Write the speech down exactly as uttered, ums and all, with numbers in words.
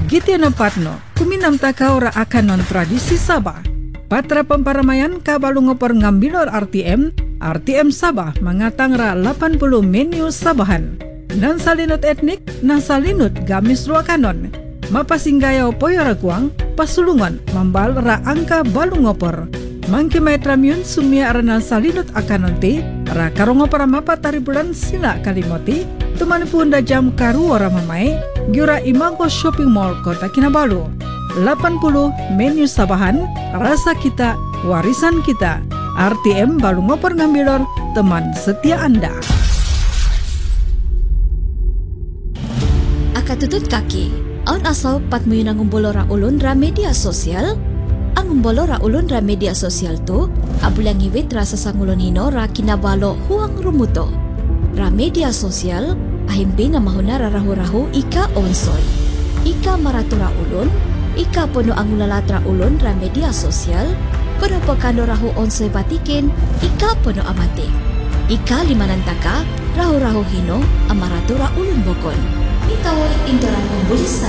Giti napatno, kuminam takau ra akan non tradisi Sabah. Patra pemparamayan kabalu ngopor ngambilor R T M, R T M Sabah mengatang ra delapan puluh menu Sabahan. Nan salinut etnik, nan salinut gamis ruakanon. Mapasinggayaw poyo raguang, pasulungan mambal ra angka balu ngopor. Mangki maetramiun sumia arana salinut akanonti, ra karongo para mapa taribulan sila kalimoti, tuman punda jam karu ora mamai, giura Imago Shopping Mall Kota Kinabalu. delapan puluh menu Sabahan, rasa kita, warisan kita. R T M balu ngopor ngambilor, teman setia Anda. Akatutut kaki, aun asau pat muyuna ngumbolora ulun ra media sosial. Ang ngumbolora ulun ra media sosial tu, abulang iwit rasa sangulonino ra kinabalo huang rumuto. Ra media sosial, ahimpi na mahuna rarahu-rahu ika onsoy. Ika maratura ulun, ika pono ang ulalatra ulun ra media sosial, pono pekando rahu onsoy batikin, ika pono amate. Ika limanantaka, rahu-rahu hino, amaratura ulun bokon. Ikaw ay intoran pembulisan.